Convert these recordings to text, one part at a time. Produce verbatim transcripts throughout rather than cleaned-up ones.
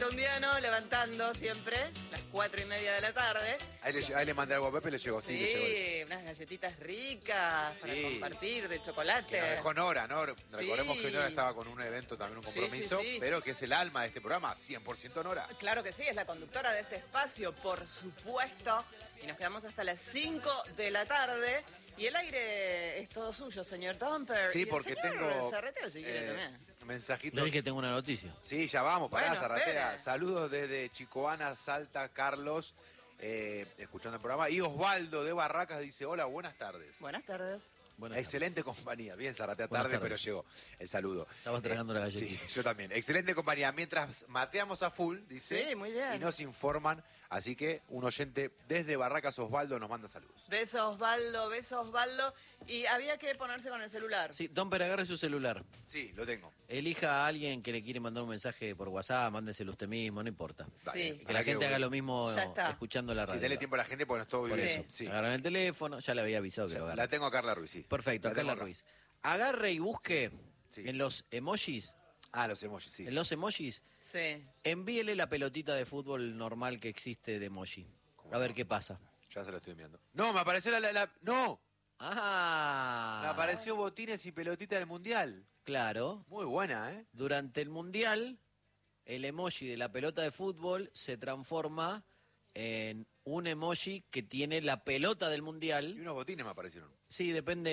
redondiano, levantando siempre, las cuatro y media de la tarde. Ahí le, ahí le mandé algo a Pepe y le llegó, sí, Sí, le llegó. unas galletitas ricas para Sí. compartir, de chocolate. Que nos dejó Nora, ¿no? Sí. Recordemos que Nora estaba con un evento, también un compromiso, Sí, sí, sí. pero que es el alma de este programa, cien por ciento Nora. Claro que sí, es la conductora de este espacio, por supuesto. Y nos quedamos hasta las cinco de la tarde. Y el aire es todo suyo, señor Tomper. Sí, Y el porque señor tengo Zarratea, si quiere eh, también. mensajitos. No, que tengo una noticia. Sí, ya vamos, pará, Bueno, Zarratea. espere. Saludos desde Chicoana, Salta, Carlos, eh, escuchando el programa. Y Osvaldo de Barracas dice, hola, buenas tardes. Buenas tardes. Buenas Excelente compañía. Bien, Zarratea, Buenas tarde, tardes. pero llegó el saludo. Estaba tragando la galletita. Sí, yo también. Excelente compañía. Mientras mateamos a full, dice. Sí, muy bien. Y nos informan. Así que un oyente desde Barracas, Osvaldo, nos manda saludos. Besos, Osvaldo, besos, Osvaldo. Y había que ponerse con el celular. Sí, Tomper, agarre su celular. Sí, lo tengo. Elija a alguien que le quiere mandar un mensaje por WhatsApp, mándeselo usted mismo, no importa. Dale. Sí. Que la gente haga lo mismo Ya está. escuchando la Sí, radio. dele tiempo a la gente porque no estoy Por bien. eso. Sí. Agarran el teléfono, ya le había avisado que lo La agarre. tengo a Carla Ruiz, sí. Perfecto, La acá tengo la Ruiz. Agarre y busque Sí. en los emojis, Ah, los emojis, sí. en los emojis, Sí. envíele la pelotita de fútbol normal que existe de emoji. ¿Cómo A ver no? qué pasa. Ya se lo estoy enviando. No, me apareció la... la- la- ¡No! Ah, Me apareció botines y pelotita del Mundial. claro. Muy buena, ¿eh? Durante el Mundial, el emoji de la pelota de fútbol se transforma en un emoji que tiene la pelota del Y Mundial. unos botines me aparecieron. Sí,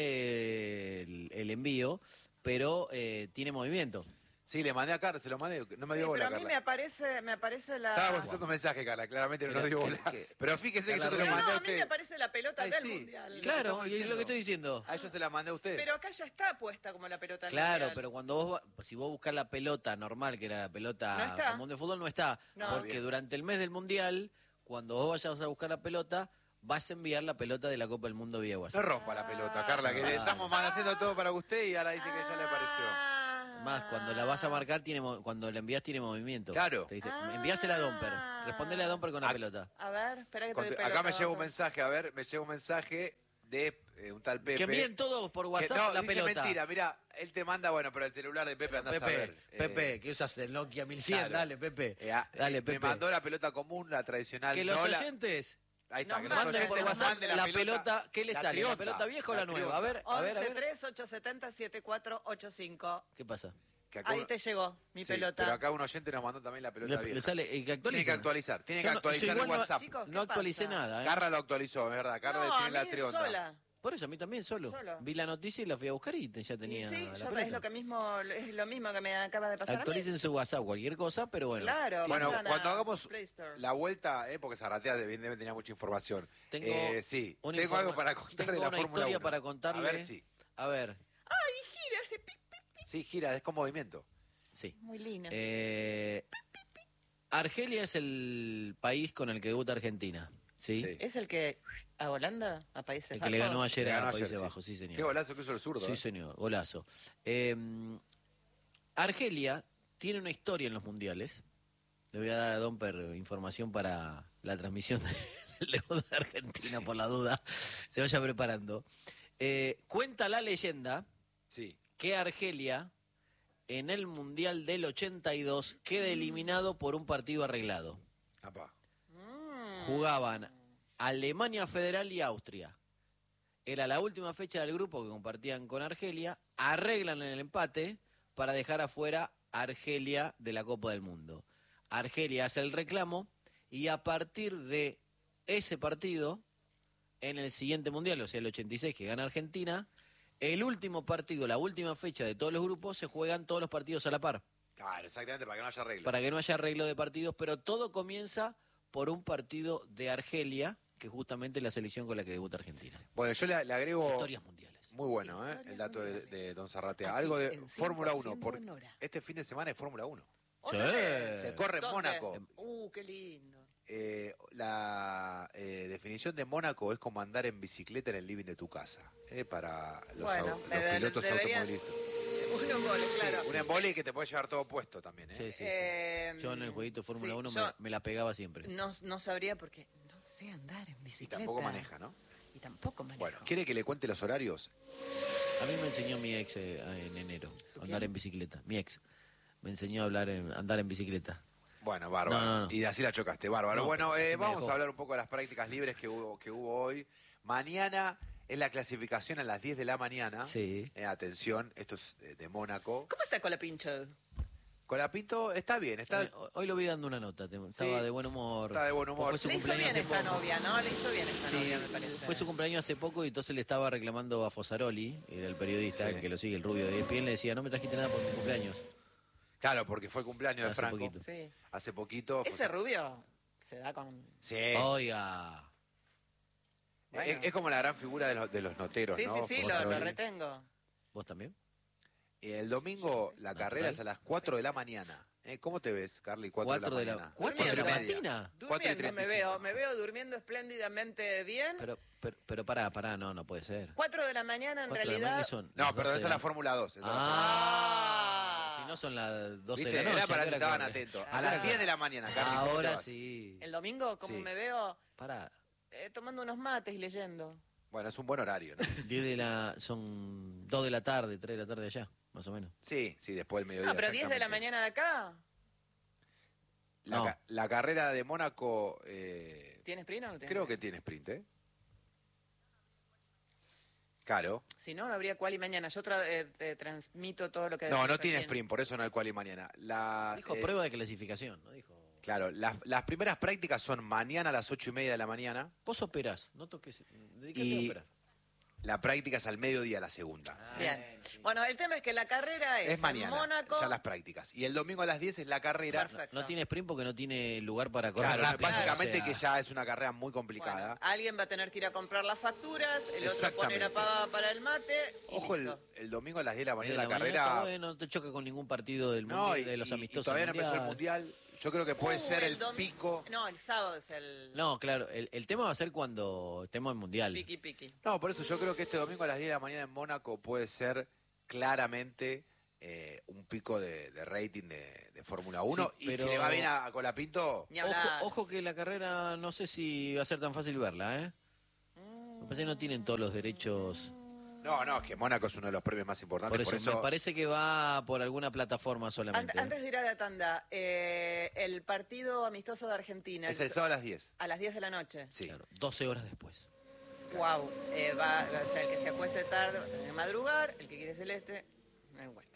depende el, el envío, pero eh, tiene movimiento. Sí, le mandé a Carla, se lo mandé. No me Sí, dio bola, pero a mí Carla. me aparece, me aparece la... Estaba contestando mensaje, Carla. Claramente no Pero nos dio es bola. que- Pero fíjese que Carla yo se lo Ruiz- No, mandé no, a a mí usted. me aparece la pelota Ay, del sí. Mundial. Claro, estamos y es lo diciendo. que estoy diciendo. A ellos se la mandé a usted. Pero acá ya está puesta como la pelota del Claro, Mundial. pero cuando vos, va- si vos buscás la pelota normal, que era la No pelota está. común de fútbol, no está. No. Porque Bien. durante el mes del Mundial, cuando vos vayas a buscar la pelota, vas a enviar la pelota de la Copa del Mundo vía No WhatsApp. rompa la pelota, Carla, que Ah. le estamos mal haciendo todo para usted y ahora dice que ya le apareció. Ah. Más, cuando la vas a marcar, tiene mo- cuando la envías tiene movimiento. Claro. Te diste- Ah. Envíasela a Domper. Respondele a Domper con la Ac- pelota. A ver, espera que te Conte- doy pelota, Acá me llega un Domper. mensaje, a ver, me llega un mensaje de eh, un tal Pepe. Que envíen todos por Que- WhatsApp no, la dice pelota. mentira, mira, él te manda, bueno, pero el celular de Pepe andás a Pepe, ver. Eh, Pepe, que usas el Nokia mil cien, claro. dale, Pepe. Eh, ah, dale, eh, Pepe. Me mandó la pelota común, la tradicional. que los no la- oyentes Ahí está, nos que los manden por oyentes nos WhatsApp manden la, pelota. ¿Qué le la sale? ¿La triota, pelota vieja o la, nueva? triota. A ver, a ver, a once ver. tres ocho siete cero siete cuatro ocho cinco. ¿Qué pasa? Que acá Ahí uno- te llegó mi Sí, pelota. Pero acá un oyente nos mandó también la pelota Le, vieja. le sale, eh, que Tiene actualicen. que actualizar, tiene Yo que no- actualizar yo el igual no- WhatsApp. Chicos, ¿qué No actualicé pasa? nada, ¿eh? Carla lo actualizó, es verdad. Carla No, tiene a la mí trionda. sola. Por eso, a mí también solo. Solo. Vi la noticia y la fui a buscar y te- ya Y tenía sí, la yo pelota. es lo que mismo es lo mismo que me acaba de pasar Actualicen su WhatsApp, cualquier cosa, pero bueno. Claro. Bueno, Vayan a cuando hagamos Play Store. la vuelta, eh, porque Zaratea evidentemente tenía mucha información. Tengo Eh, sí, una tengo informa- algo para contar tengo de la una Fórmula historia uno. para contarle. A ver, sí. A ver, A ver. Ay, gira ese pip, pip, pip. Sí, gira, es con movimiento. sí. Muy lindo. Eh, Argelia es el país con el que debuta Argentina, ¿sí? Sí. ¿Es el que a Holanda, a Países El que Bajos? le ganó ayer Le ganó a ayer, Países sí. Bajos, sí, señor. Qué golazo que hizo el zurdo. Sí, eh. señor, golazo. Eh, Argelia tiene una historia en los mundiales. Le voy a dar a Domper información para la transmisión del debut de Argentina, por la duda. Se vaya preparando. Eh, cuenta la leyenda Sí. que Argelia, en el Mundial del ochenta y dos, queda eliminado por un partido arreglado. Apá. Jugaban Alemania Federal y Austria. Era la última fecha del grupo que compartían con Argelia. Arreglan el empate para dejar afuera a Argelia de la Copa del Mundo. Argelia hace el reclamo y a partir de ese partido, en el siguiente Mundial, o sea el ochenta y seis que gana Argentina, el último partido, la última fecha de todos los grupos, se juegan todos los partidos a la par. Claro, exactamente, para que no haya regla. Para que no haya arreglo de partidos, pero todo comienza por un partido de Argelia, que justamente es la selección con la que debuta Argentina. Bueno, yo le, le agrego... Historias mundiales. Muy bueno, ¿eh? Historias El dato de, mundiales. de Don Zarratea. Aquí, Algo de en Fórmula cien por ciento uno. Por Nora. este fin de semana es Fórmula uno. ¿Otra Sí. vez? Se corre en ¿Dónde? Mónaco. Uh, qué lindo. Eh, la eh, definición de Mónaco es como andar en bicicleta en el living de tu casa. eh, para los, Bueno, au- los me de- pilotos deberían- automovilistas. Un embole, claro. Un embole que te puede llevar todo puesto también. ¿eh? Sí, sí, sí. Eh, Yo en el jueguito Fórmula sí, uno yo me, me la pegaba siempre. No, no sabría porque no sé andar en Y bicicleta. tampoco maneja, ¿no? Y tampoco manejo. Bueno, ¿quiere que le cuente los horarios? A mí me enseñó mi ex eh, en enero ¿Su a andar quién? en bicicleta. Mi ex me enseñó a hablar en- andar en bicicleta. Bueno, bárbaro. No, no, no. Y así la chocaste, bárbaro. No, bueno, pero eh, así me vamos dejó. a hablar un poco de las prácticas libres que hubo, que hubo hoy. Mañana es la clasificación a las diez de la mañana. Sí. Eh, atención, esto es eh, de Mónaco. ¿Cómo está Colapincho? Colapinto está bien, está, Eh, Hoy lo vi dando una nota, te- estaba de buen humor. está de buen humor. Fue su Le hizo cumpleaños bien hace esta poco. novia, ¿no? Le hizo bien esta Sí, novia, me parece. fue su cumpleaños hace poco y entonces le estaba reclamando a Fosaroli, era el periodista Sí. que lo sigue, el rubio de E S P N, le decía, no me trajiste nada por mi cumpleaños. Claro, porque fue el cumpleaños de Hace Franco. poquito. Sí. Hace poquito. fue- Ese rubio se da con... Sí. Oiga. Bueno. Es, es como la gran figura de los, de los noteros, Sí, ¿no? sí, sí, lo, Fosaroli. lo retengo. ¿Vos también? Y el domingo la Natural. carrera es a las cuatro de la mañana. ¿Eh? ¿Cómo te ves, Carly? cuatro Cuatro de de la la, mañana. cuatro de la Durmiendo. mañana. cuatro y Durmiendo me treinta y cinco. veo, me veo durmiendo espléndidamente bien. Pero, pero, pero pará, pará, no, no puede ser. Cuatro de la mañana en Cuatro de la realidad... mañana son No, las perdón, doce esa es de la Fórmula dos. esa es la Ah, Ah. si no son las doce ¿Viste? de la noche. Era para ¿a que qué hora estaban corre? atentos. A Ah. las diez de la mañana, Carly. ¿cómo te Ahora vas? sí. El domingo, como Sí. me veo, Pará, eh, tomando unos mates y leyendo. Bueno, es un buen horario, ¿no? diez de la, son dos de la tarde, tres de la tarde allá, más o menos. Sí, sí, después del mediodía. No, pero diez de la exactamente. mañana de acá. La, No. ca- la carrera de Mónaco, eh, ¿Tienes sprint o no tienes creo que sprint? tiene sprint, ¿eh? Claro. Si no, no habría quali mañana. Yo tra- eh, te transmito todo lo que... No, decís no tiene recién. sprint, por eso no hay quali mañana. La, Dijo eh, prueba de clasificación, ¿no? Dijo, Claro, las, las primeras prácticas son mañana a las ocho y media de la mañana. vos operás, no toques, dedicate Y- a operar. La práctica es al mediodía, la segunda. Bien. sí. Bueno, el tema es que la carrera es, Es mañana, en Mónaco. ya las prácticas. Y el domingo a las diez es la carrera. Perfecto. No tiene sprint porque no tiene lugar para correr Claro, rápido. básicamente o sea, que ya es una carrera muy complicada. Bueno, alguien va a tener que ir a comprar las facturas, el otro poner Exactamente. a pagar para el mate. Y Ojo, el, listo. el domingo a las diez de la medio mañana de la, la mañana carrera. está bueno, no te choca con ningún partido del No, mundial, y, de los y- y amistosos. todavía no empezó el mundial. mundial. Yo creo que puede Uh, ser el, domi- pico. No, el sábado es el No, claro, el, el tema va a ser cuando estemos en mundial. piqui piqui. No, por eso yo creo que este domingo a las diez de la mañana en Mónaco puede ser claramente eh, un pico de, de rating de, de Fórmula uno. Sí, Y pero- si le va bien a, a Colapinto, Ni Ojo, hablar. ojo que la carrera no sé si va a ser tan fácil verla, ¿eh? Me parece que no tienen todos los derechos. no, no, es que Mónaco es uno de los premios más importantes. Por eso, me parece que va por alguna plataforma An- solamente. ¿eh? antes de ir a la tanda, eh, el partido amistoso de Argentina es el sábado a las diez. a las diez de la noche. Sí. Claro, doce horas después. Wow. va, o sea, el que se acueste tarde va a tener que madrugar, el que quiere celeste, no hay vuelta.